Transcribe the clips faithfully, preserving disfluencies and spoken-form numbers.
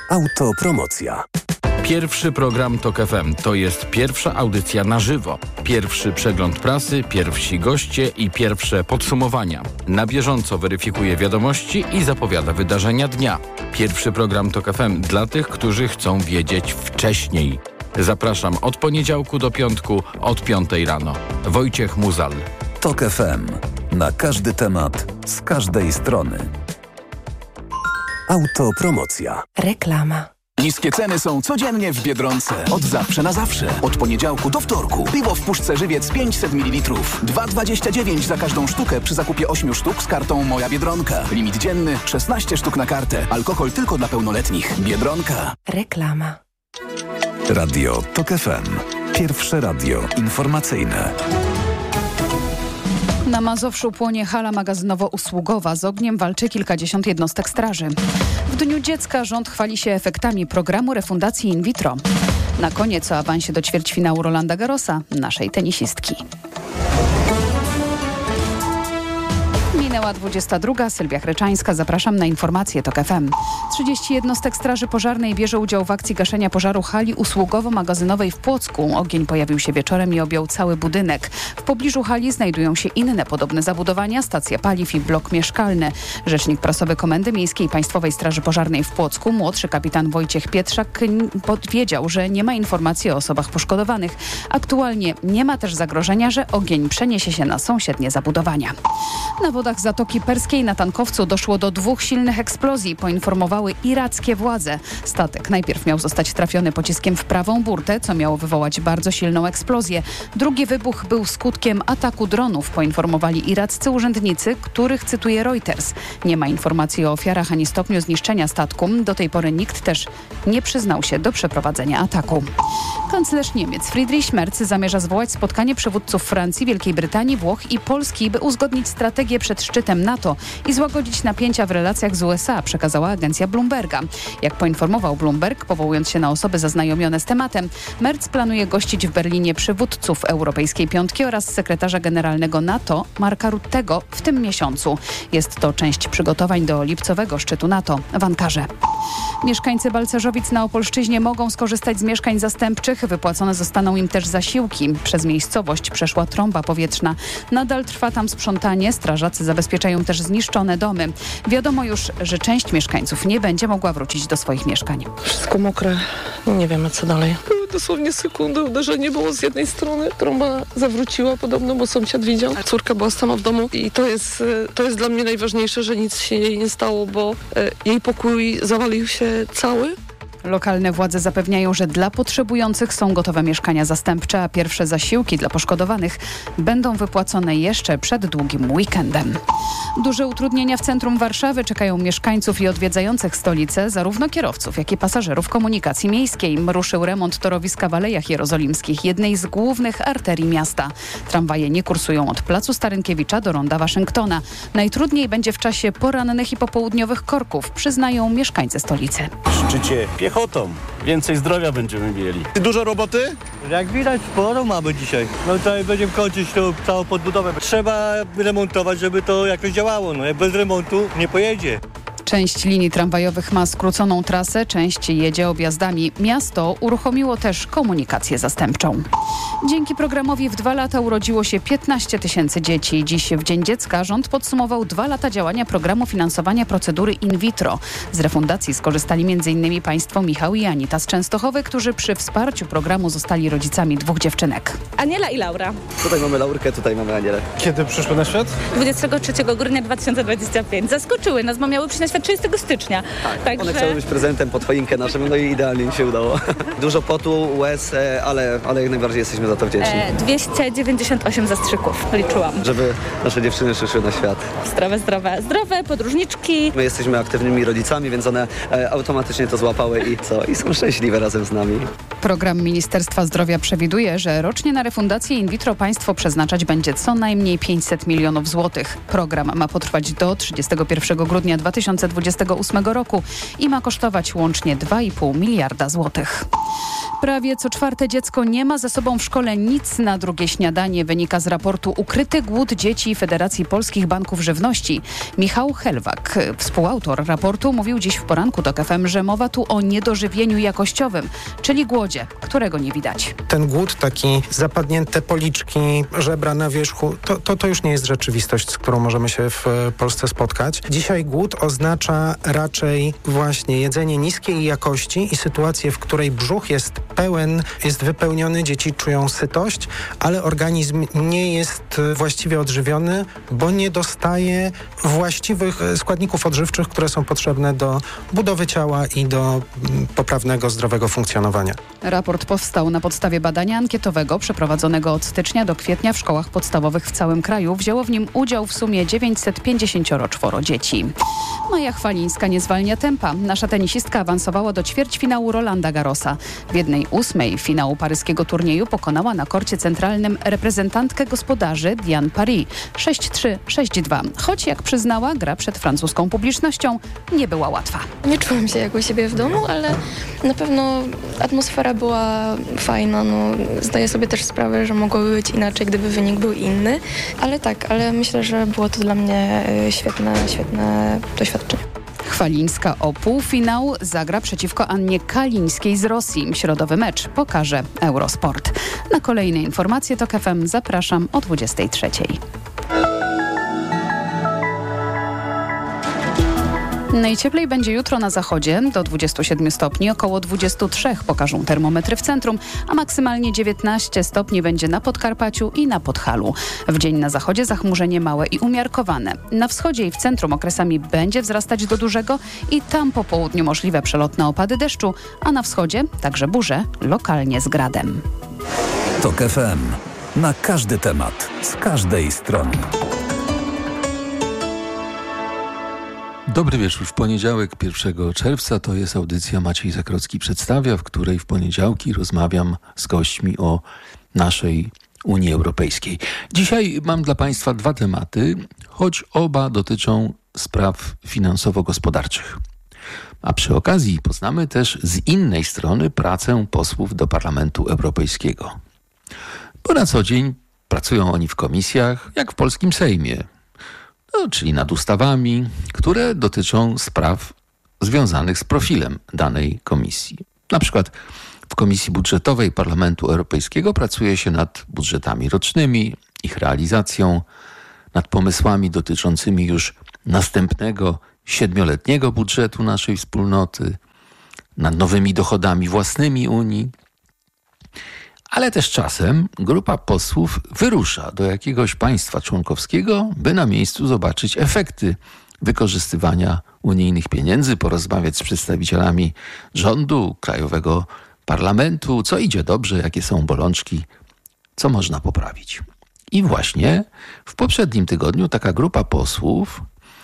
Autopromocja. Pierwszy program Tok F M to jest pierwsza audycja na żywo. Pierwszy przegląd prasy, pierwsi goście i pierwsze podsumowania. Na bieżąco weryfikuje wiadomości i zapowiada wydarzenia dnia. Pierwszy program Tok F M dla tych, którzy chcą wiedzieć wcześniej. Zapraszam od poniedziałku do piątku od piątej rano. Wojciech Muzal. Tok F M. Na każdy temat, z każdej strony. Autopromocja. Reklama. Niskie ceny są codziennie w Biedronce. Od zawsze na zawsze. Od poniedziałku do wtorku. Piwo w puszce Żywiec pięćset mililitrów. dwa dwadzieścia dziewięć za każdą sztukę przy zakupie ośmiu sztuk z kartą Moja Biedronka. Limit dzienny szesnaście sztuk na kartę. Alkohol tylko dla pełnoletnich. Biedronka. Reklama. Radio Tok F M. Pierwsze radio informacyjne. Na Mazowszu płonie hala magazynowo-usługowa. Z ogniem walczy kilkadziesiąt jednostek straży. W Dniu Dziecka rząd chwali się efektami programu refundacji in vitro. Na koniec o awansie do ćwierćfinału Rolanda Garrosa, naszej tenisistki. Minęła dwudziesta druga. Sylwia Chreczańska. Zapraszam na informacje Tok F M. trzydzieści jednostek Straży Pożarnej bierze udział w akcji gaszenia pożaru hali usługowo-magazynowej w Płocku. Ogień pojawił się wieczorem i objął cały budynek. W pobliżu hali znajdują się inne podobne zabudowania, stacja paliw i blok mieszkalny. Rzecznik prasowy Komendy Miejskiej Państwowej Straży Pożarnej w Płocku, młodszy kapitan Wojciech Pietrzak, powiedział, że nie ma informacji o osobach poszkodowanych. Aktualnie nie ma też zagrożenia, że ogień przeniesie się na sąsiednie zabudowania. Na wodach Zatoki Perskiej na tankowcu doszło do dwóch silnych eksplozji, poinformowały irackie władze. Statek najpierw miał zostać trafiony pociskiem w prawą burtę, co miało wywołać bardzo silną eksplozję. Drugi wybuch był skutkiem ataku dronów, poinformowali iraccy urzędnicy, których cytuje Reuters. Nie ma informacji o ofiarach ani stopniu zniszczenia statku. Do tej pory nikt też nie przyznał się do przeprowadzenia ataku. Kanclerz Niemiec Friedrich Merz zamierza zwołać spotkanie przywódców Francji, Wielkiej Brytanii, Włoch i Polski, by uzgodnić strategię przed szczytem NATO i złagodzić napięcia w relacjach z U S A, przekazała agencja Bloomberga. Jak poinformował Bloomberg, powołując się na osoby zaznajomione z tematem, Merz planuje gościć w Berlinie przywódców Europejskiej Piątki oraz sekretarza generalnego NATO Marka Ruttego w tym miesiącu. Jest to część przygotowań do lipcowego szczytu NATO w Ankarze. Mieszkańcy Balcerzowic na Opolszczyźnie mogą skorzystać z mieszkań zastępczych. Wypłacone zostaną im też zasiłki. Przez miejscowość przeszła trąba powietrzna. Nadal trwa tam sprzątanie. Strażacy zabezpieczają też zniszczone domy. Wiadomo już, że część mieszkańców nie będzie mogła wrócić do swoich mieszkań. Wszystko mokre. Nie wiemy, co dalej. Były dosłownie sekundy. Uderzenie było z jednej strony. Trąba zawróciła podobno, bo sąsiad widział. Córka była sama w domu i to jest, to jest dla mnie najważniejsze, że nic się jej nie stało, bo jej pokój zawalił się cały. Lokalne władze zapewniają, że dla potrzebujących są gotowe mieszkania zastępcze, a pierwsze zasiłki dla poszkodowanych będą wypłacone jeszcze przed długim weekendem. Duże utrudnienia w centrum Warszawy czekają mieszkańców i odwiedzających stolicę, zarówno kierowców, jak i pasażerów komunikacji miejskiej. Ruszył remont torowiska w Alejach Jerozolimskich, jednej z głównych arterii miasta. Tramwaje nie kursują od Placu Starynkiewicza do Ronda Waszyngtona. Najtrudniej będzie w czasie porannych i popołudniowych korków, przyznają mieszkańcy stolicy. W szczycie piechotą. Więcej zdrowia będziemy mieli. Dużo roboty? Jak widać, sporo mamy dzisiaj. No tutaj będziemy kończyć tą całą podbudowę. Trzeba remontować, żeby to jakoś działało. No jak bez remontu nie pojedzie. Część linii tramwajowych ma skróconą trasę, część jedzie objazdami. Miasto uruchomiło też komunikację zastępczą. Dzięki programowi w dwa lata urodziło się piętnaście tysięcy dzieci. Dziś w Dzień Dziecka rząd podsumował dwa lata działania programu finansowania procedury in vitro. Z refundacji skorzystali między innymi państwo Michał i Anita z Częstochowy, którzy przy wsparciu programu zostali rodzicami dwóch dziewczynek. Aniela i Laura. Tutaj mamy Laurkę, tutaj mamy Anielę. Kiedy przyszły na świat? dwudziestego trzeciego grudnia dwa tysiące dwudziestego piątego. Zaskoczyły nas, bo miały przyjść na świat trzydziestego stycznia. Tak, Także... one chciały być prezentem pod choinkę naszym, no i idealnie im się udało. Dużo potu, łez, ale, ale jak najbardziej jesteśmy za to wdzięczni. E, dwieście dziewięćdziesiąt osiem zastrzyków, liczyłam. Żeby nasze dziewczyny przyszły na świat. Zdrowe, zdrowe, zdrowe, podróżniczki. My jesteśmy aktywnymi rodzicami, więc one e, automatycznie to złapały i co? I są szczęśliwe razem z nami. Program Ministerstwa Zdrowia przewiduje, że rocznie na refundację in vitro państwo przeznaczać będzie co najmniej pięćset milionów złotych. Program ma potrwać do trzydziestego pierwszego grudnia dwa tysiące dwudziestego ósmego roku i ma kosztować łącznie dwa i pół miliarda złotych. Prawie co czwarte dziecko nie ma ze sobą w szkole nic na drugie śniadanie, wynika z raportu Ukryty głód dzieci Federacji Polskich Banków Żywności. Michał Helwak, współautor raportu, mówił dziś w poranku TOK F M, że mowa tu o niedożywieniu jakościowym, czyli głodzie, którego nie widać. Ten głód, taki zapadnięte policzki, żebra na wierzchu, to, to, to już nie jest rzeczywistość, z którą możemy się w Polsce spotkać. Dzisiaj głód oznacza raczej właśnie jedzenie niskiej jakości i sytuację, w której brzuch jest pełen, jest wypełniony, dzieci czują sytość, ale organizm nie jest właściwie odżywiony, bo nie dostaje właściwych składników odżywczych, które są potrzebne do budowy ciała i do poprawnego, zdrowego funkcjonowania. Raport powstał na podstawie badania ankietowego przeprowadzonego od stycznia do kwietnia w szkołach podstawowych w całym kraju. Wzięło w nim udział w sumie dziewięćset pięćdziesiąt cztery dzieci. Maja Chwalińska nie zwalnia tempa. Nasza tenisistka awansowała do ćwierćfinału Rolanda Garrosa. W jednej ósmej finału paryskiego turnieju pokonała na korcie centralnym reprezentantkę gospodarzy Diane Paris sześć trzy, sześć dwa. Choć jak przyznała, gra przed francuską publicznością nie była łatwa. Nie czułam się jak u siebie w domu, ale na pewno atmosfera była fajna. No, zdaję sobie też sprawę, że mogłoby być inaczej, gdyby wynik był inny. Ale tak, ale myślę, że było to dla mnie świetne, świetne doświadczenie. Chwalińska o półfinał zagra przeciwko Annie Kalińskiej z Rosji. Środowy mecz pokaże Eurosport. Na kolejne informacje TOK F M zapraszam o dwudziestej trzeciej. Najcieplej będzie jutro na zachodzie, do dwudziestu siedmiu stopni, około dwudziestu trzech pokażą termometry w centrum, a maksymalnie dziewiętnaście stopni będzie na Podkarpaciu i na Podhalu. W dzień na zachodzie zachmurzenie małe i umiarkowane. Na wschodzie i w centrum okresami będzie wzrastać do dużego i tam po południu możliwe przelotne opady deszczu, a na wschodzie także burze, lokalnie z gradem. TOK F M. Na każdy temat, z każdej strony. Dobry wieczór. W poniedziałek pierwszego czerwca to jest audycja Maciej Zakrocki przedstawia, w której w poniedziałki rozmawiam z gośćmi o naszej Unii Europejskiej. Dzisiaj mam dla Państwa dwa tematy, choć oba dotyczą spraw finansowo-gospodarczych. A przy okazji poznamy też z innej strony pracę posłów do Parlamentu Europejskiego. Bo na co dzień pracują oni w komisjach, jak w polskim Sejmie. No, czyli nad ustawami, które dotyczą spraw związanych z profilem danej komisji. Na przykład w Komisji Budżetowej Parlamentu Europejskiego pracuje się nad budżetami rocznymi, ich realizacją, nad pomysłami dotyczącymi już następnego siedmioletniego budżetu naszej wspólnoty, nad nowymi dochodami własnymi Unii. Ale też czasem grupa posłów wyrusza do jakiegoś państwa członkowskiego, by na miejscu zobaczyć efekty wykorzystywania unijnych pieniędzy, porozmawiać z przedstawicielami rządu, krajowego parlamentu, co idzie dobrze, jakie są bolączki, co można poprawić. I właśnie w poprzednim tygodniu taka grupa posłów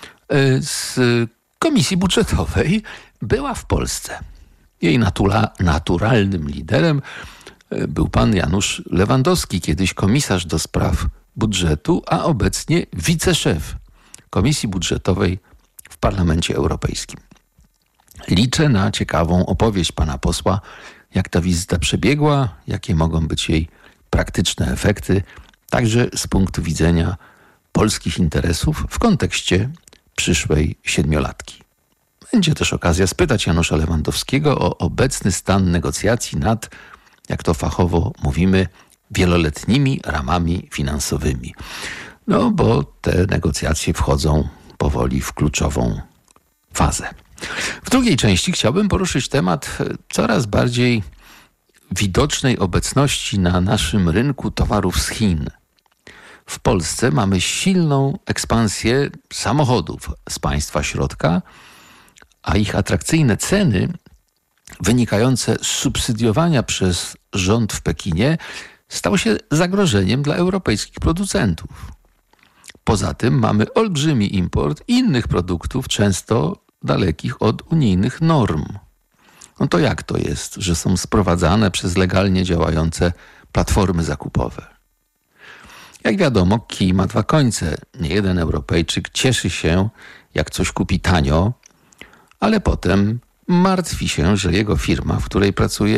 z Komisji Budżetowej była w Polsce. Jej natura, naturalnym liderem był pan Janusz Lewandowski, kiedyś komisarz do spraw budżetu, a obecnie wiceszef Komisji Budżetowej w Parlamencie Europejskim. Liczę na ciekawą opowieść pana posła, jak ta wizyta przebiegła, jakie mogą być jej praktyczne efekty, także z punktu widzenia polskich interesów w kontekście przyszłej siedmiolatki. Będzie też okazja spytać Janusza Lewandowskiego o obecny stan negocjacji nad, jak to fachowo mówimy, wieloletnimi ramami finansowymi. No bo te negocjacje wchodzą powoli w kluczową fazę. W drugiej części chciałbym poruszyć temat coraz bardziej widocznej obecności na naszym rynku towarów z Chin. W Polsce mamy silną ekspansję samochodów z państwa środka, a ich atrakcyjne ceny wynikające z subsydiowania przez rząd w Pekinie stały się zagrożeniem dla europejskich producentów. Poza tym mamy olbrzymi import innych produktów, często dalekich od unijnych norm. No to jak to jest, że są sprowadzane przez legalnie działające platformy zakupowe? Jak wiadomo, kij ma dwa końce. Niejeden Europejczyk cieszy się, jak coś kupi tanio, ale potem martwi się, że jego firma, w której pracuje,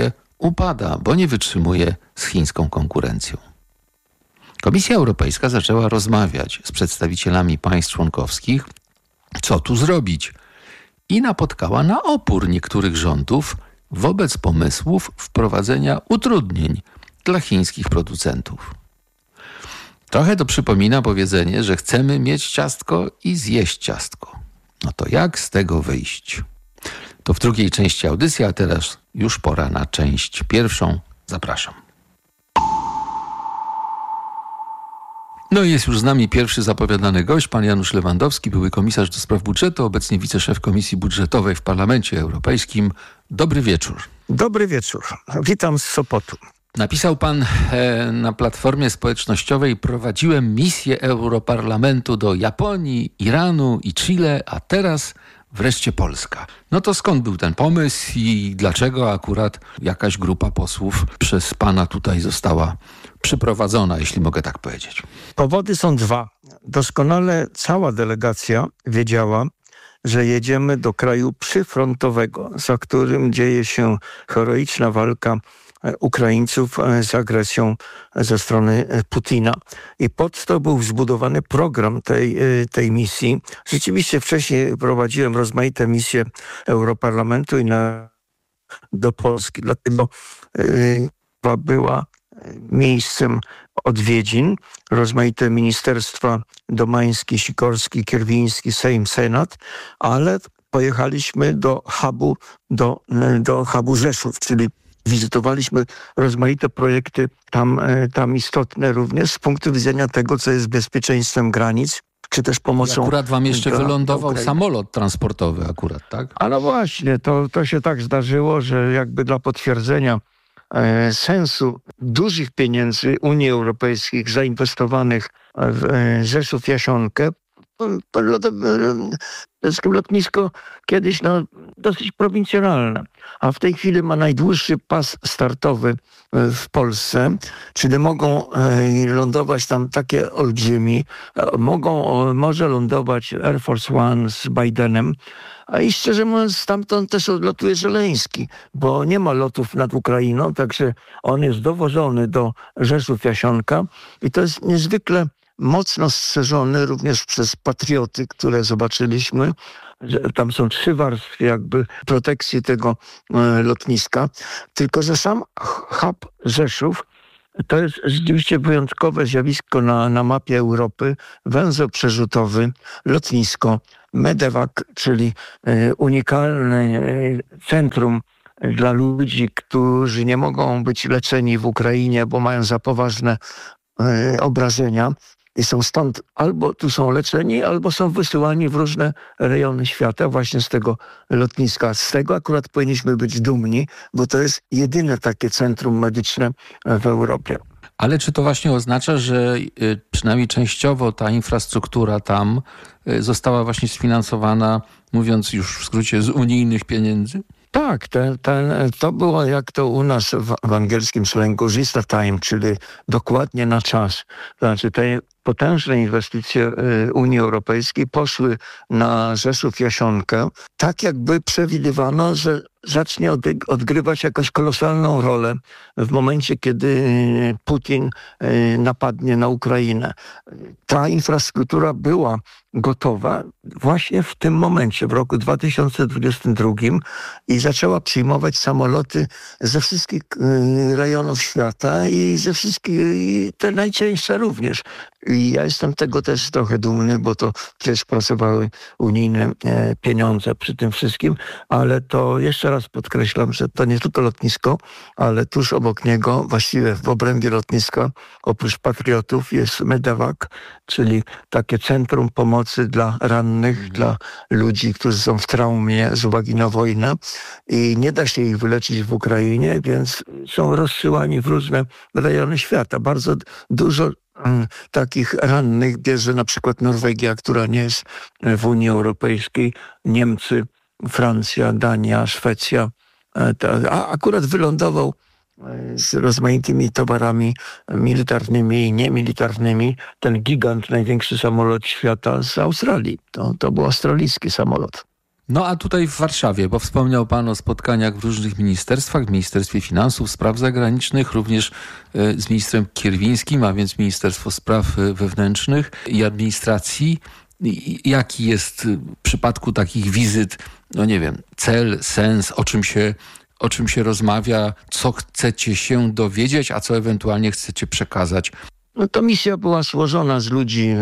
upada, bo nie wytrzymuje z chińską konkurencją. Komisja Europejska zaczęła rozmawiać z przedstawicielami państw członkowskich, co tu zrobić, i napotkała na opór niektórych rządów wobec pomysłów wprowadzenia utrudnień dla chińskich producentów. Trochę to przypomina powiedzenie, że chcemy mieć ciastko i zjeść ciastko. No to jak z tego wyjść? To w drugiej części audycji, a teraz już pora na część pierwszą. Zapraszam. No i jest już z nami pierwszy zapowiadany gość, pan Janusz Lewandowski, były komisarz do spraw budżetu, obecnie wiceszef Komisji Budżetowej w Parlamencie Europejskim. Dobry wieczór. Dobry wieczór. Witam z Sopotu. Napisał pan e, na platformie społecznościowej: prowadziłem misję Europarlamentu do Japonii, Iranu i Chile, a teraz wreszcie Polska. No to skąd był ten pomysł i dlaczego akurat jakaś grupa posłów przez pana tutaj została przyprowadzona, jeśli mogę tak powiedzieć? Powody są dwa. Doskonale cała delegacja wiedziała, że jedziemy do kraju przyfrontowego, za którym dzieje się heroiczna walka Ukraińców z agresją ze strony Putina. I pod to był zbudowany program tej, tej misji. Rzeczywiście wcześniej prowadziłem rozmaite misje Europarlamentu i na, do Polski, dlatego y, była miejscem odwiedzin. Rozmaite ministerstwa: Domański, Sikorski, Kierwiński, Sejm, Senat, ale pojechaliśmy do hubu, do, do hubu Rzeszów, czyli wizytowaliśmy rozmaite projekty tam, tam istotne również z punktu widzenia tego, co jest bezpieczeństwem granic, czy też pomocą... I akurat wam jeszcze dla, wylądował dla samolot transportowy akurat, tak? A no właśnie, to, to się tak zdarzyło, że jakby dla potwierdzenia e, sensu dużych pieniędzy Unii Europejskiej zainwestowanych w e, Rzeszów-Jasionkę, lotnisko kiedyś no, dosyć prowincjonalne, a w tej chwili ma najdłuższy pas startowy w Polsce, czyli mogą lądować tam takie olbrzymi, mogą, może lądować Air Force One z Bidenem, a i szczerze mówiąc stamtąd też odlotuje Żeleński, bo nie ma lotów nad Ukrainą, także on jest dowożony do Rzeszów-Jasionka i to jest niezwykle mocno strzeżony również przez patrioty, które zobaczyliśmy, że tam są trzy warstwy jakby protekcji tego e, lotniska. Tylko że sam hub Rzeszów to jest rzeczywiście wyjątkowe zjawisko na, na mapie Europy. Węzeł przerzutowy, lotnisko, Medevac, czyli e, unikalne e, centrum dla ludzi, którzy nie mogą być leczeni w Ukrainie, bo mają za poważne e, obrażenia. I są stąd, albo tu są leczeni, albo są wysyłani w różne rejony świata właśnie z tego lotniska. Z tego akurat powinniśmy być dumni, bo to jest jedyne takie centrum medyczne w Europie. Ale czy to właśnie oznacza, że przynajmniej częściowo ta infrastruktura tam została właśnie sfinansowana, mówiąc już w skrócie, z unijnych pieniędzy? Tak, ten, ten, to było jak to u nas w, w angielskim slangu just in time, czyli dokładnie na czas. To znaczy te potężne inwestycje Unii Europejskiej poszły na Rzeszów-Jasionkę, tak jakby przewidywano, że zacznie odgrywać jakąś kolosalną rolę w momencie, kiedy Putin napadnie na Ukrainę. Ta infrastruktura była gotowa właśnie w tym momencie, w roku dwa tysiące dwudziestym drugim i zaczęła przyjmować samoloty ze wszystkich rejonów świata i ze wszystkich, i te najcięższe również. I ja jestem tego też trochę dumny, bo to też pracowały unijne pieniądze przy tym wszystkim, ale to jeszcze raz podkreślam, że to nie tylko lotnisko, ale tuż obok niego, właściwie w obrębie lotniska, oprócz patriotów jest Medevac, czyli takie centrum pomocy dla rannych, mhm. dla ludzi, którzy są w traumie z uwagi na wojnę i nie da się ich wyleczyć w Ukrainie, więc są rozsyłani w różne rejony świata. Bardzo dużo takich rannych bierze na przykład Norwegia, która nie jest w Unii Europejskiej, Niemcy, Francja, Dania, Szwecja. A akurat wylądował z rozmaitymi towarami militarnymi i niemilitarnymi ten gigant, największy samolot świata z Australii. To, to był australijski samolot. No a tutaj w Warszawie, bo wspomniał pan o spotkaniach w różnych ministerstwach, w Ministerstwie Finansów, Spraw Zagranicznych, również z ministrem Kierwińskim, a więc Ministerstwo Spraw Wewnętrznych i Administracji. Jaki jest w przypadku takich wizyt, no nie wiem, cel, sens, o czym się, o czym się rozmawia, co chcecie się dowiedzieć, a co ewentualnie chcecie przekazać? No to misja była złożona z ludzi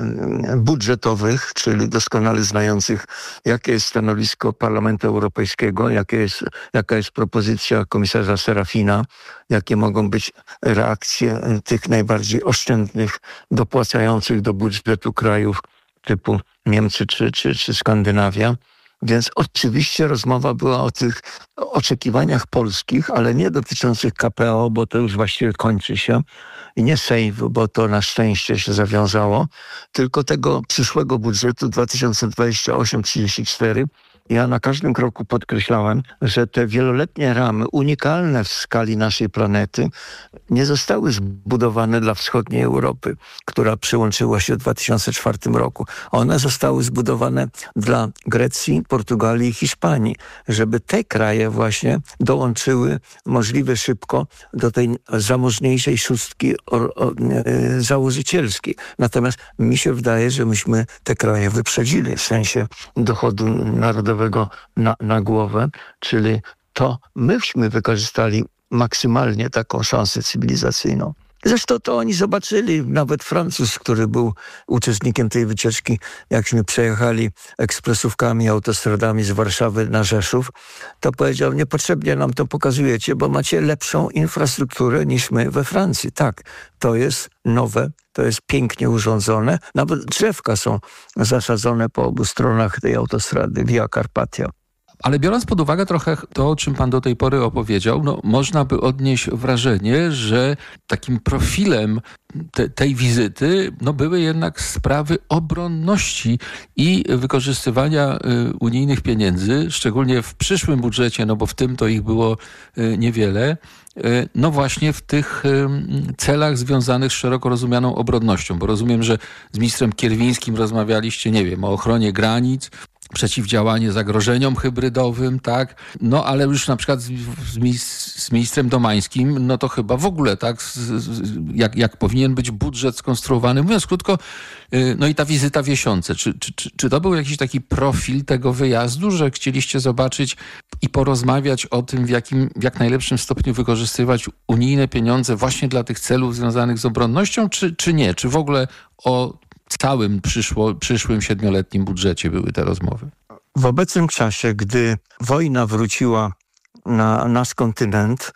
budżetowych, czyli doskonale znających, jakie jest stanowisko Parlamentu Europejskiego, jakie jest, jaka jest propozycja komisarza Serafina, jakie mogą być reakcje tych najbardziej oszczędnych, dopłacających do budżetu krajów typu Niemcy czy, czy, czy Skandynawia. Więc oczywiście rozmowa była o tych oczekiwaniach polskich, ale nie dotyczących K P O, bo to już właściwie kończy się, i nie sejfu, bo to na szczęście się zawiązało, tylko tego przyszłego budżetu dwa tysiące dwudziestego ósmego do trzydziestego czwartego. Ja na każdym kroku podkreślałem, że te wieloletnie ramy, unikalne w skali naszej planety, nie zostały zbudowane dla wschodniej Europy, która przyłączyła się w dwa tysiące czwartym roku. One zostały zbudowane dla Grecji, Portugalii i Hiszpanii, żeby te kraje właśnie dołączyły możliwie szybko do tej zamożniejszej szóstki o, o, e, założycielskiej. Natomiast mi się wydaje, że myśmy te kraje wyprzedzili w sensie dochodu narodowego Na, na głowę, czyli to myśmy wykorzystali maksymalnie taką szansę cywilizacyjną. Zresztą to oni zobaczyli, nawet Francuz, który był uczestnikiem tej wycieczki, jakśmy przejechali ekspresówkami, autostradami z Warszawy na Rzeszów, to powiedział, niepotrzebnie nam to pokazujecie, bo macie lepszą infrastrukturę niż my we Francji. Tak, to jest nowe, to jest pięknie urządzone, nawet drzewka są zasadzone po obu stronach tej autostrady Via Carpatia. Ale biorąc pod uwagę trochę to, o czym pan do tej pory opowiedział, no, można by odnieść wrażenie, że takim profilem te, tej wizyty no, były jednak sprawy obronności i wykorzystywania y, unijnych pieniędzy, szczególnie w przyszłym budżecie, no bo w tym to ich było y, niewiele, y, no właśnie w tych y, celach związanych z szeroko rozumianą obronnością, bo rozumiem, że z ministrem Kierwińskim rozmawialiście, nie wiem, o ochronie granic, przeciwdziałanie zagrożeniom hybrydowym, tak? No ale już na przykład z, z, z ministrem Domańskim, no to chyba w ogóle, tak? Z, z, jak, jak powinien być budżet skonstruowany. Mówiąc krótko, yy, no i ta wizyta w Jesiące. Czy, czy, czy, czy to był jakiś taki profil tego wyjazdu, że chcieliście zobaczyć i porozmawiać o tym, w jakim, w jak najlepszym stopniu wykorzystywać unijne pieniądze właśnie dla tych celów związanych z obronnością, czy, czy nie? Czy w ogóle o całym przyszło, przyszłym siedmioletnim budżecie były te rozmowy? W obecnym czasie, gdy wojna wróciła na nasz kontynent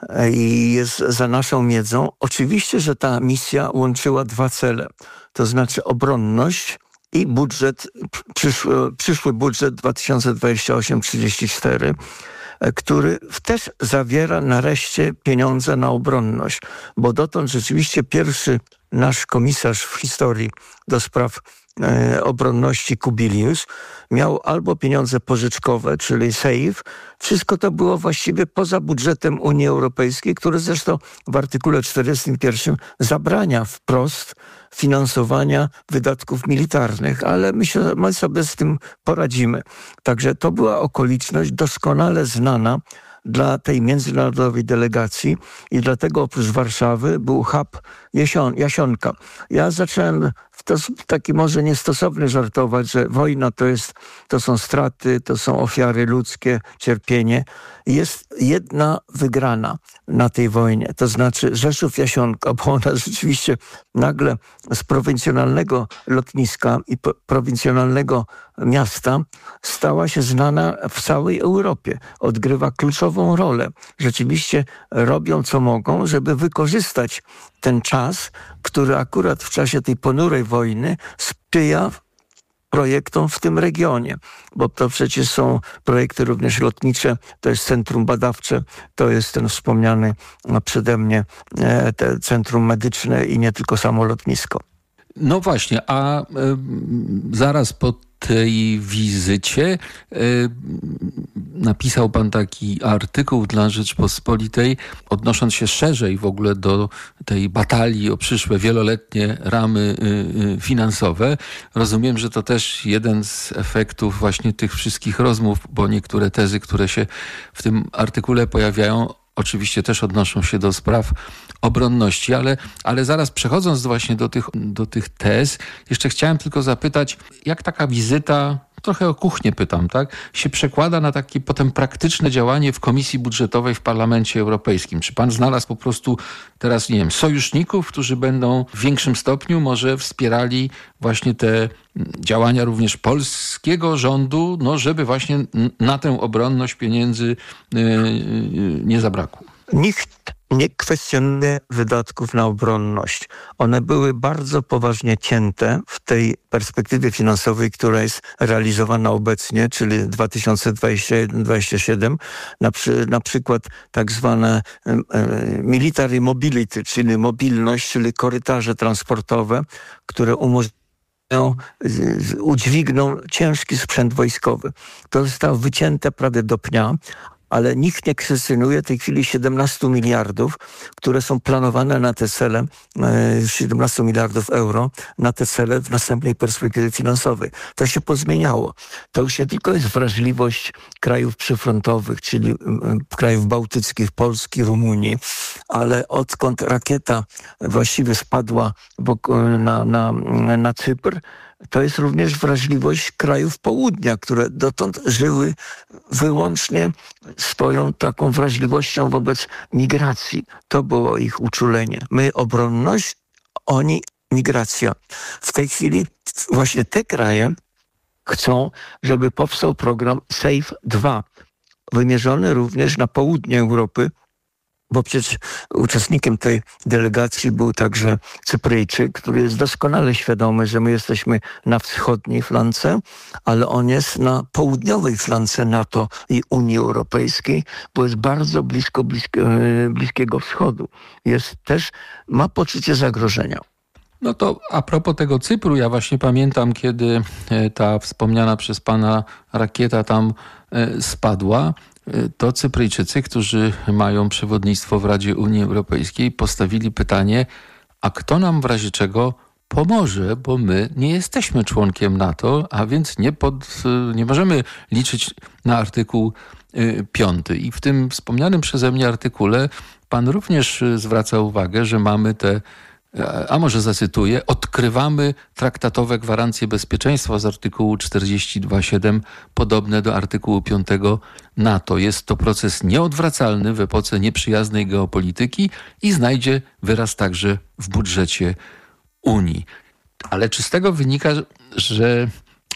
i jest za naszą miedzą, oczywiście, że ta misja łączyła dwa cele, to znaczy obronność i budżet, przyszły, przyszły budżet dwa tysiące dwudziesty ósmy do trzydziestego czwartego, który też zawiera nareszcie pieniądze na obronność, bo dotąd rzeczywiście pierwszy nasz komisarz w historii do spraw e, obronności Kubilius miał albo pieniądze pożyczkowe, czyli sejf. Wszystko to było właściwie poza budżetem Unii Europejskiej, który zresztą w artykule czterdziestym pierwszym zabrania wprost finansowania wydatków militarnych, ale myślę, że my sobie z tym poradzimy. Także to była okoliczność doskonale znana dla tej międzynarodowej delegacji i dlatego oprócz Warszawy był hub Jasion, Jasionka. Ja zacząłem w to taki może niestosowny żartować, że wojna to jest, to są straty, to są ofiary ludzkie, cierpienie. Jest jedna wygrana na tej wojnie, to znaczy Rzeszów Jasionka, bo ona rzeczywiście nagle z prowincjonalnego lotniska i prowincjonalnego miasta stała się znana w całej Europie. Odgrywa kluczową rolę. Rzeczywiście robią co mogą, żeby wykorzystać ten czas, który akurat w czasie tej ponurej wojny sprzyja projektom w tym regionie, bo to przecież są projekty również lotnicze, to jest centrum badawcze, to jest ten wspomniany przede mnie e, te centrum medyczne i nie tylko samo lotnisko. No właśnie, a y, zaraz po tej wizycie y, napisał pan taki artykuł dla Rzeczpospolitej, odnosząc się szerzej w ogóle do tej batalii o przyszłe wieloletnie ramy finansowe. Rozumiem, że to też jeden z efektów właśnie tych wszystkich rozmów, bo niektóre tezy, które się w tym artykule pojawiają, oczywiście też odnoszą się do spraw obronności, ale, ale zaraz przechodząc właśnie do tych, do tych tez, jeszcze chciałem tylko zapytać, jak taka wizyta, trochę o kuchnię pytam, tak, się przekłada na takie potem praktyczne działanie w Komisji Budżetowej w Parlamencie Europejskim? Czy pan znalazł po prostu teraz, nie wiem, sojuszników, którzy będą w większym stopniu może wspierali właśnie te działania również polskiego rządu, no żeby właśnie na tę obronność pieniędzy nie zabrakło? Nikt nie kwestionuje wydatków na obronność. One były bardzo poważnie cięte w tej perspektywie finansowej, która jest realizowana obecnie, czyli dwa tysiące dwudziesty pierwszy do dwudziestego siódmego. Na, przy, na przykład tak zwane e, military mobility, czyli mobilność, czyli korytarze transportowe, które umożliwiają udźwigną ciężki sprzęt wojskowy. To zostało wycięte prawie do pnia, ale nikt nie kwestionuje w tej chwili siedemnaście miliardów, które są planowane na te cele, siedemnaście miliardów euro na te cele w następnej perspektywie finansowej. To się pozmieniało. To już nie tylko jest wrażliwość krajów przyfrontowych, czyli krajów bałtyckich, Polski, Rumunii, ale odkąd rakieta właściwie spadła na, na, na Cypr, to jest również wrażliwość krajów południa, które dotąd żyły wyłącznie swoją taką wrażliwością wobec migracji. To było ich uczulenie. My obronność, oni migracja. W tej chwili właśnie te kraje chcą, żeby powstał program SAFE dwa, wymierzony również na południe Europy, bo przecież uczestnikiem tej delegacji był także Cypryjczyk, który jest doskonale świadomy, że my jesteśmy na wschodniej flance, ale on jest na południowej flance NATO i Unii Europejskiej, bo jest bardzo blisko, blisko Bliskiego Wschodu. Jest też, ma poczucie zagrożenia. No to a propos tego Cypru, ja właśnie pamiętam, kiedy ta wspomniana przez pana rakieta tam spadła, to Cypryjczycy, którzy mają przewodnictwo w Radzie Unii Europejskiej, postawili pytanie, a kto nam w razie czego pomoże, bo my nie jesteśmy członkiem NATO, a więc nie, pod, nie możemy liczyć na artykuł piąty. I w tym wspomnianym przeze mnie artykule pan również zwraca uwagę, że mamy te, a może zacytuję, odkrywamy traktatowe gwarancje bezpieczeństwa z artykułu czterdzieści dwa siedem, podobne do artykułu piątego NATO. Jest to proces nieodwracalny w epoce nieprzyjaznej geopolityki i znajdzie wyraz także w budżecie Unii. Ale czy z tego wynika, że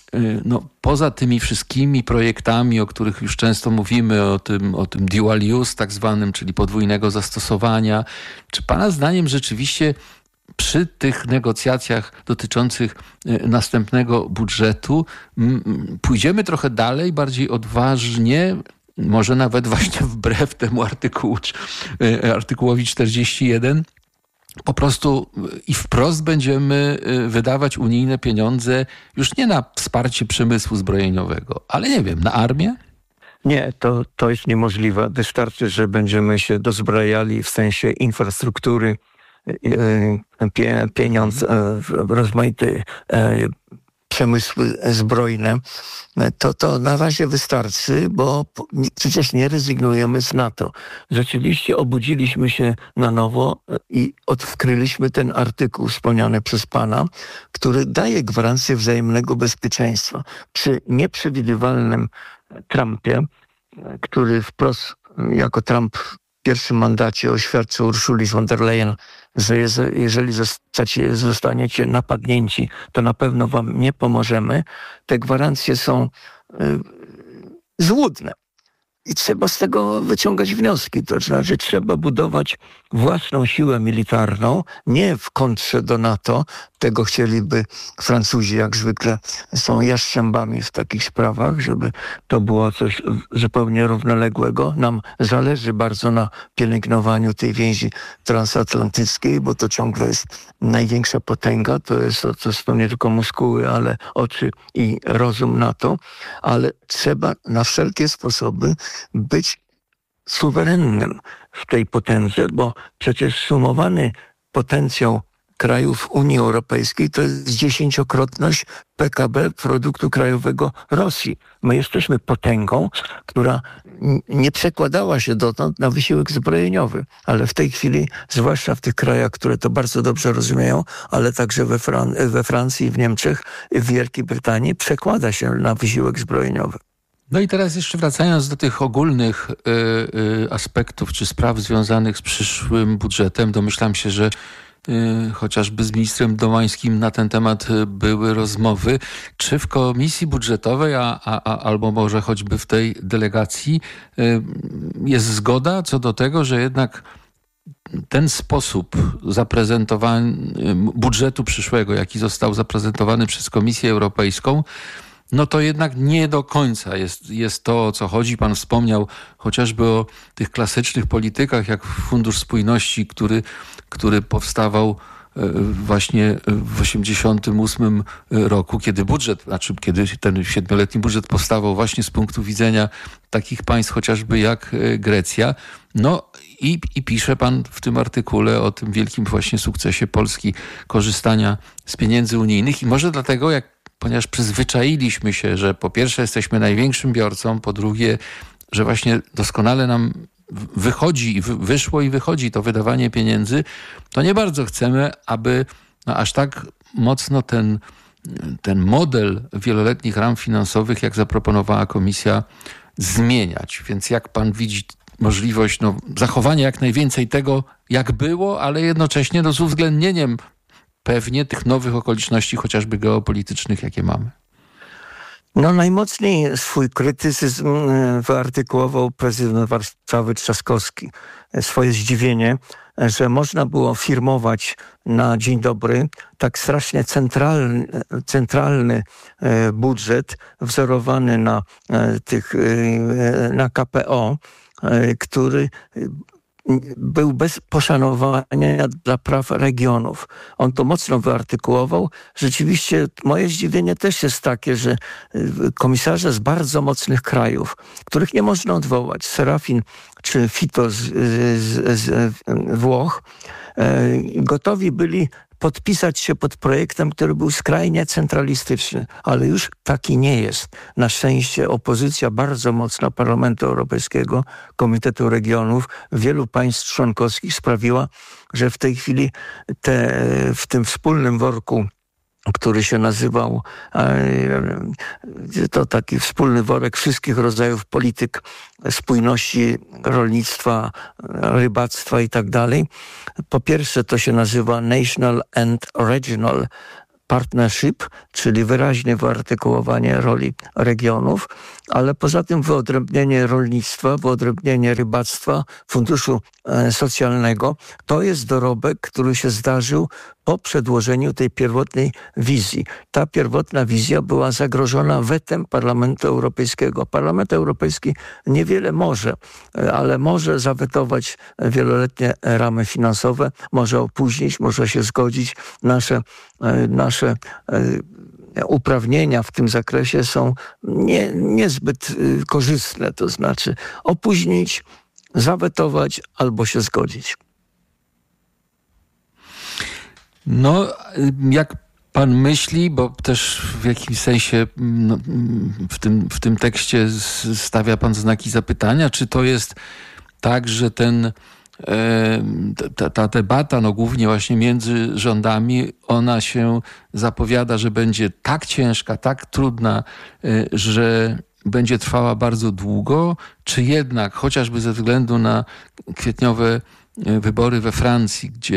no, poza tymi wszystkimi projektami, o których już często mówimy, o tym, o tym dual use tak zwanym, czyli podwójnego zastosowania, czy pana zdaniem rzeczywiście przy tych negocjacjach dotyczących następnego budżetu pójdziemy trochę dalej, bardziej odważnie, może nawet właśnie wbrew temu artykułu, artykułowi czterdzieści jeden, po prostu i wprost będziemy wydawać unijne pieniądze już nie na wsparcie przemysłu zbrojeniowego, ale nie wiem, na armię? Nie, to, to jest niemożliwe. Wystarczy, że będziemy się dozbrajali w sensie infrastruktury, pieniądz, rozmaite przemysły zbrojne, to to na razie wystarczy, bo przecież nie rezygnujemy z NATO. Rzeczywiście obudziliśmy się na nowo i odkryliśmy ten artykuł wspomniany przez pana, który daje gwarancję wzajemnego bezpieczeństwa. Przy nieprzewidywalnym Trumpie, który wprost jako Trump w pierwszym mandacie oświadczył Ursuli von der Leyen, że jeżeli zostacie, zostaniecie napadnięci, to na pewno wam nie pomożemy. Te gwarancje są y, złudne. I trzeba z tego wyciągać wnioski. To znaczy trzeba budować własną siłę militarną, nie w kontrze do NATO. Tego chcieliby Francuzi, jak zwykle są jaszczębami w takich sprawach, żeby to było coś zupełnie równoległego. Nam zależy bardzo na pielęgnowaniu tej więzi transatlantyckiej, bo to ciągle jest największa potęga. To jest to, to są nie tylko muskuły, ale oczy i rozum NATO. Ale trzeba na wszelkie sposoby być suwerennym w tej potędze, bo przecież sumowany potencjał krajów Unii Europejskiej to jest dziesięciokrotność P K B produktu krajowego Rosji. My jesteśmy potęgą, która nie przekładała się dotąd na wysiłek zbrojeniowy, ale w tej chwili, zwłaszcza w tych krajach, które to bardzo dobrze rozumieją, ale także we, Fran- we Francji, w Niemczech, w Wielkiej Brytanii, przekłada się na wysiłek zbrojeniowy. No i teraz jeszcze wracając do tych ogólnych y, y, aspektów czy spraw związanych z przyszłym budżetem, domyślam się, że y, chociażby z ministrem Domańskim na ten temat były rozmowy. Czy w komisji budżetowej, a, a, a, albo może choćby w tej delegacji y, jest zgoda co do tego, że jednak ten sposób zaprezentowania budżetu przyszłego, jaki został zaprezentowany przez Komisję Europejską, no to jednak nie do końca jest, jest to, o co chodzi. Pan wspomniał chociażby o tych klasycznych politykach, jak Fundusz Spójności, który, który powstawał właśnie w osiemdziesiątym ósmym roku, kiedy budżet, znaczy kiedy ten siedmioletni budżet powstawał właśnie z punktu widzenia takich państw chociażby jak Grecja. No i, i pisze pan w tym artykule o tym wielkim właśnie sukcesie Polski korzystania z pieniędzy unijnych i może dlatego, jak ponieważ przyzwyczailiśmy się, że po pierwsze jesteśmy największym biorcą, po drugie, że właśnie doskonale nam wychodzi i wyszło i wychodzi to wydawanie pieniędzy, to nie bardzo chcemy, aby no, aż tak mocno ten, ten model wieloletnich ram finansowych, jak zaproponowała Komisja, zmieniać. Więc jak pan widzi możliwość no, zachowania jak najwięcej tego, jak było, ale jednocześnie no, z uwzględnieniem pewnie tych nowych okoliczności, chociażby geopolitycznych, jakie mamy? No najmocniej swój krytycyzm wyartykułował prezydent Warszawy Trzaskowski. Swoje zdziwienie, że można było firmować na dzień dobry tak strasznie centralny, centralny budżet wzorowany na tych, na K P O, który był bez poszanowania dla praw regionów. On to mocno wyartykułował. Rzeczywiście moje zdziwienie też jest takie, że komisarze z bardzo mocnych krajów, których nie można odwołać, Serafin czy Fito z, z, z Włoch, gotowi byli podpisać się pod projektem, który był skrajnie centralistyczny, ale już taki nie jest. Na szczęście opozycja bardzo mocna Parlamentu Europejskiego, Komitetu Regionów, wielu państw członkowskich sprawiła, że w tej chwili te, w tym wspólnym worku, który się nazywał, to taki wspólny worek wszystkich rodzajów polityk spójności, rolnictwa, rybactwa i tak dalej. Po pierwsze to się nazywa National and Regional Partnership, czyli wyraźne wyartykułowanie roli regionów, ale poza tym wyodrębnienie rolnictwa, wyodrębnienie rybactwa, funduszu socjalnego, to jest dorobek, który się zdarzył po przedłożeniu tej pierwotnej wizji. Ta pierwotna wizja była zagrożona wetem Parlamentu Europejskiego. Parlament Europejski niewiele może, ale może zawetować wieloletnie ramy finansowe, może opóźnić, może się zgodzić. Nasze, nasze uprawnienia w tym zakresie są nie, niezbyt korzystne, to znaczy opóźnić, zawetować albo się zgodzić. No, jak pan myśli, bo też w jakimś sensie no, w, tym, w tym tekście stawia pan znaki zapytania, czy to jest tak, że ten, e, ta, ta debata, no głównie właśnie między rządami, ona się zapowiada, że będzie tak ciężka, tak trudna, e, że będzie trwała bardzo długo, czy jednak chociażby ze względu na kwietniowe wybory we Francji, gdzie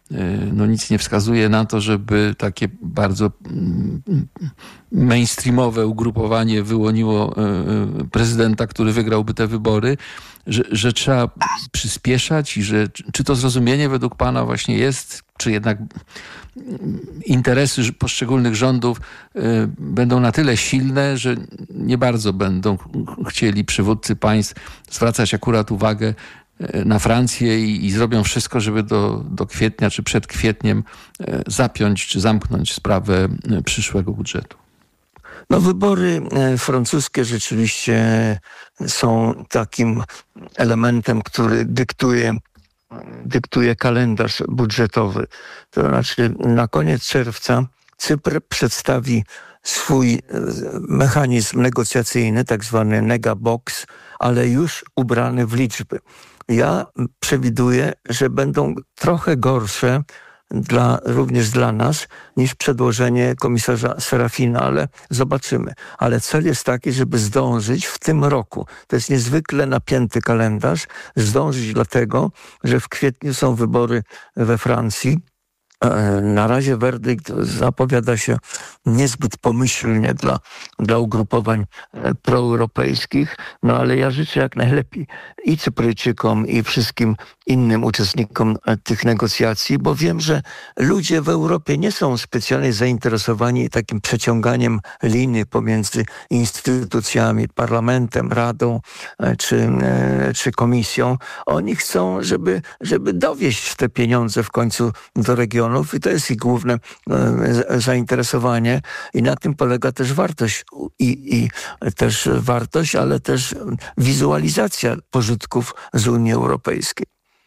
no nic nie wskazuje na to, żeby takie bardzo mainstreamowe ugrupowanie wyłoniło prezydenta, który wygrałby te wybory, że, że trzeba przyspieszać i że czy to zrozumienie według pana właśnie jest, czy jednak interesy poszczególnych rządów będą na tyle silne, że nie bardzo będą chcieli przywódcy państw zwracać akurat uwagę na Francję i, i zrobią wszystko, żeby do, do kwietnia czy przed kwietniem zapiąć czy zamknąć sprawę przyszłego budżetu. No wybory francuskie rzeczywiście są takim elementem, który dyktuje, dyktuje kalendarz budżetowy. To znaczy na koniec czerwca Cypr przedstawi swój mechanizm negocjacyjny, tak zwany negabox, ale już ubrany w liczby. Ja przewiduję, że będą trochę gorsze dla, również dla nas niż przedłożenie komisarza Serafina, ale zobaczymy. Ale cel jest taki, żeby zdążyć w tym roku. To jest niezwykle napięty kalendarz. Zdążyć dlatego, że w kwietniu są wybory we Francji. Na razie werdykt zapowiada się niezbyt pomyślnie dla, dla ugrupowań proeuropejskich, no ale ja życzę jak najlepiej i Cypryjczykom, i wszystkim innym uczestnikom tych negocjacji, bo wiem, że ludzie w Europie nie są specjalnie zainteresowani takim przeciąganiem linii pomiędzy instytucjami, parlamentem, radą czy, czy komisją. Oni chcą, żeby, żeby dowieść te pieniądze w końcu do regionu. I to jest ich główne e, zainteresowanie i na tym polega też wartość i, i też wartość, ale też wizualizacja pożytków z Unii Europejskiej.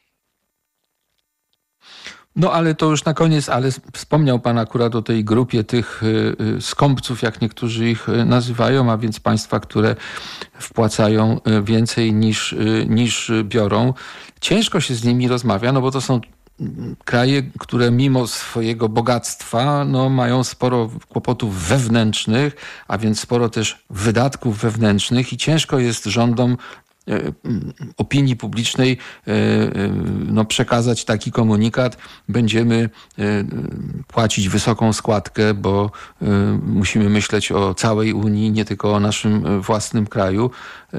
No ale to już na koniec, ale wspomniał pan akurat o tej grupie tych y, skąpców, jak niektórzy ich nazywają, a więc państwa, które wpłacają więcej niż, y, niż biorą. Ciężko się z nimi rozmawia, no bo to są kraje, które mimo swojego bogactwa no, mają sporo kłopotów wewnętrznych, a więc sporo też wydatków wewnętrznych i ciężko jest rządom opinii publicznej no, przekazać taki komunikat. Będziemy płacić wysoką składkę, bo musimy myśleć o całej Unii, nie tylko o naszym własnym kraju.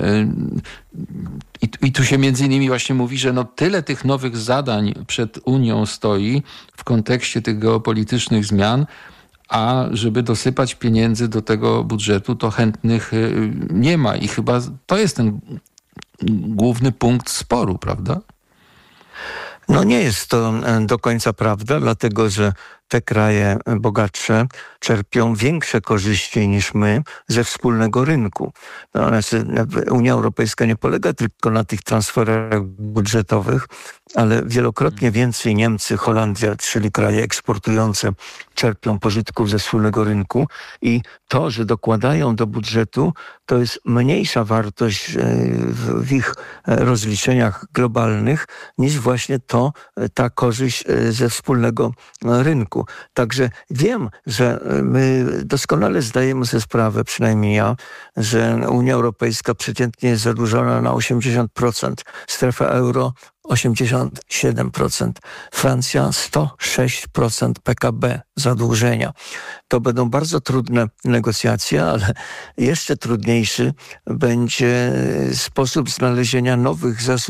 I, i tu się między innymi właśnie mówi, że no tyle tych nowych zadań przed Unią stoi w kontekście tych geopolitycznych zmian, a żeby dosypać pieniędzy do tego budżetu, to chętnych nie ma. I chyba to jest ten główny punkt sporu, prawda? No nie jest to do końca prawda, dlatego że te kraje bogatsze czerpią większe korzyści niż my ze wspólnego rynku. No, znaczy, Unia Europejska nie polega tylko na tych transferach budżetowych, ale wielokrotnie więcej Niemcy, Holandia, czyli kraje eksportujące, czerpią pożytków ze wspólnego rynku i to, że dokładają do budżetu, to jest mniejsza wartość w ich rozliczeniach globalnych niż właśnie to, ta korzyść ze wspólnego rynku. Także wiem, że my doskonale zdajemy sobie sprawę, przynajmniej ja, że Unia Europejska przeciętnie jest zadłużona na osiemdziesiąt procent, strefa euro osiemdziesiąt siedem procent, Francja sto sześć procent P K B zadłużenia. To będą bardzo trudne negocjacje, ale jeszcze trudniejszy będzie sposób znalezienia nowych zasobów